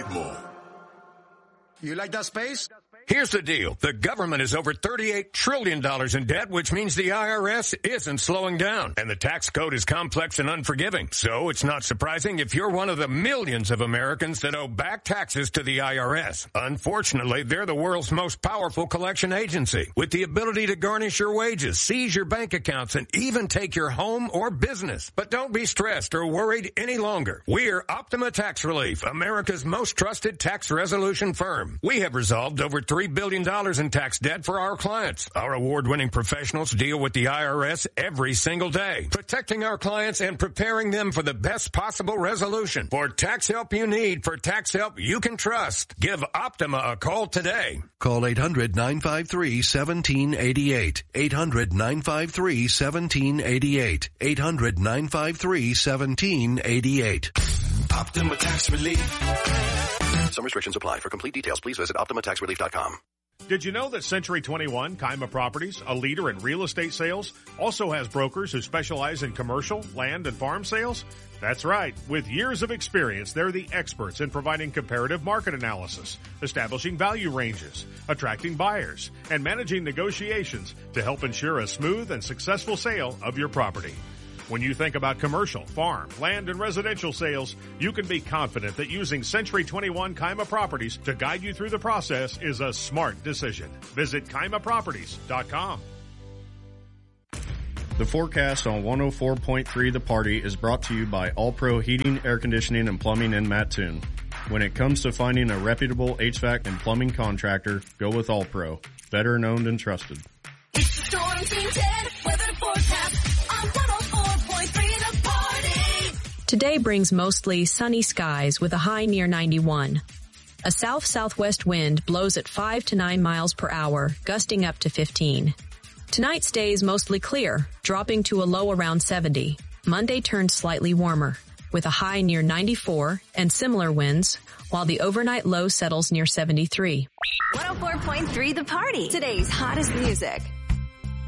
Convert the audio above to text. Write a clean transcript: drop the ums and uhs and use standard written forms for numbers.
more. You like that space? Here's the deal. The government is over $38 trillion in debt, which means the IRS isn't slowing down. And the tax code is complex and unforgiving. So it's not surprising if you're one of the millions of Americans that owe back taxes to the IRS. Unfortunately, they're the world's most powerful collection agency, with the ability to garnish your wages, seize your bank accounts, and even take your home or business. But don't be stressed or worried any longer. We're Optima Tax Relief, America's most trusted tax resolution firm. We have resolved over $3 billion in tax debt for our clients. Our award-winning professionals deal with the IRS every single day, protecting our clients and preparing them for the best possible resolution. For tax help you need, for tax help you can trust, give Optima a call today. Call 800-953-1788. 800-953-1788. 800-953-1788. Optima Tax Relief. Some restrictions apply. For complete details, please visit OptimaTaxRelief.com. Did you know that Century 21 Kaima Properties, a leader in real estate sales, also has brokers who specialize in commercial, land, and farm sales? That's right. With years of experience, they're the experts in providing comparative market analysis, establishing value ranges, attracting buyers, and managing negotiations to help ensure a smooth and successful sale of your property. When you think about commercial, farm, land, and residential sales, you can be confident that using Century 21 Kaima Properties to guide you through the process is a smart decision. Visit KaimaProperties.com. The forecast on 104.3 The Party is brought to you by All Pro Heating, Air Conditioning, and Plumbing in Mattoon. When it comes to finding a reputable HVAC and plumbing contractor, go with All Pro. Veteran owned and trusted. It's the Storm Team 10 weather forecast on 104.3 The Party. Today brings mostly sunny skies with a high near 91. A south-southwest wind blows at 5 to 9 miles per hour, gusting up to 15. Tonight stays mostly clear, dropping to a low around 70. Monday turns slightly warmer, with a high near 94 and similar winds, while the overnight low settles near 73. 104.3 The Party. Today's hottest music.